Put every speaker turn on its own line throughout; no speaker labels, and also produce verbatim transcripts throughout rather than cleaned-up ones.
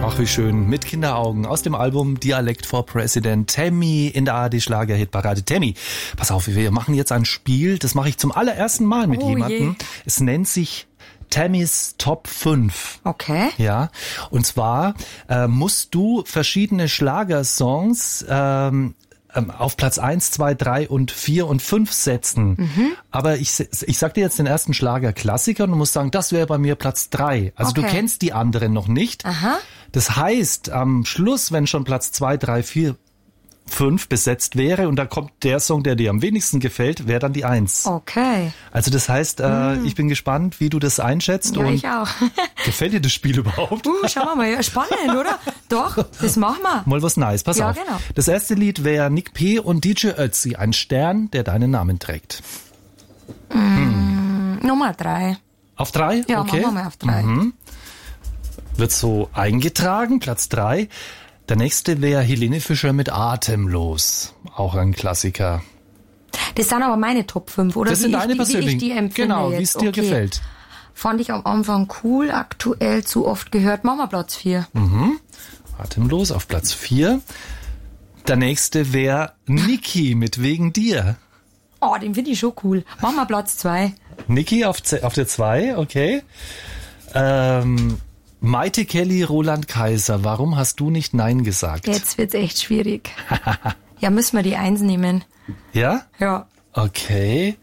Ach, wie schön. Mit Kinderaugen aus dem Album Dialect for President. Tammy in der A R D-Schlager-Hitparade. Tammy, pass auf, wir machen jetzt ein Spiel, das mache ich zum allerersten Mal mit
oh
jemandem.
Je.
Es nennt sich Tammys Top fünf.
Okay.
Ja, und zwar äh, musst du verschiedene Schlagersongs ähm, auf Platz eins, zwei, drei und vier und fünf setzen. Mhm. Aber ich, ich sag dir jetzt den ersten Schlagerklassiker und du musst sagen, das wäre bei mir Platz drei. Also
okay.
du kennst die anderen noch nicht.
Aha.
Das heißt, am Schluss, wenn schon Platz zwei, drei, vier, fünf besetzt wäre und da kommt der Song, der dir am wenigsten gefällt, wäre dann die eins.
Okay.
Also das heißt, äh,
mm.
ich bin gespannt, wie du das einschätzt.
Ja,
und
ich auch.
Gefällt dir das Spiel überhaupt?
Uh, schauen wir mal, ja, spannend, oder? Doch, das machen wir.
Mal was Nice, pass
ja,
auf.
Genau.
Das erste Lied wäre Nick P. und D J Ötzi, ein Stern, der deinen Namen trägt.
Mm, hm. Nummer drei.
Auf drei?
Ja,
okay.
machen wir mal auf drei.
Mhm. Wird so eingetragen, Platz drei. Der nächste wäre Helene Fischer mit Atemlos. Auch ein Klassiker.
Das sind aber meine Top fünf, oder?
Das sind
wie
deine
ich,
persönlichen.
Wie ich die empfinde
Genau,
jetzt.
wie es dir
okay.
gefällt.
Fand ich am Anfang cool, aktuell zu oft gehört. Machen wir Platz vier.
Mhm. Atemlos auf Platz vier. Der nächste wäre Niki mit Wegen dir.
Oh, den finde ich schon cool. Machen wir Platz zwei.
Niki auf, auf der zwei, okay. Ähm... Maite Kelly, Roland Kaiser, warum hast du nicht Nein gesagt?
Jetzt wird's echt schwierig. Ja, müssen wir die Eins nehmen.
Ja?
Ja.
Okay.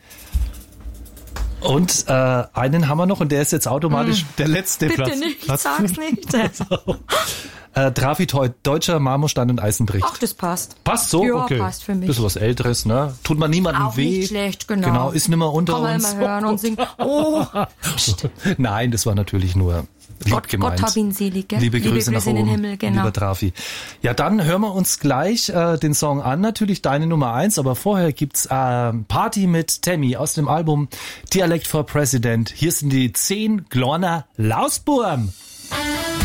Und äh, einen haben wir noch und der ist jetzt automatisch hm. der letzte
Bitte
Platz.
Bitte nicht,
Platz
sag's nicht.
so. äh, Trafit heute, Deutscher Marmorstein und Eisenbricht.
Ach, das passt.
Passt so?
Ja,
okay.
passt für mich.
Bisschen was Älteres, ne? Tut man niemandem
Auch
weh.
nicht schlecht, genau.
Genau, ist nimmer unter
Kann man
uns.
immer hören und singen. Oh.
Nein, das war natürlich nur lieb
Gott,
gemeint.
Gott hab ihn selig, gell?
Liebe Grüße,
Liebe Grüße
nach
in
oben,
den Himmel, genau.
lieber Trafi. Ja, dann hören wir uns gleich äh, den Song an, natürlich deine Nummer eins, aber vorher gibt's äh, Party mit Tammy aus dem Album Dialect for President. Hier sind die zehn Glorner Lausburm.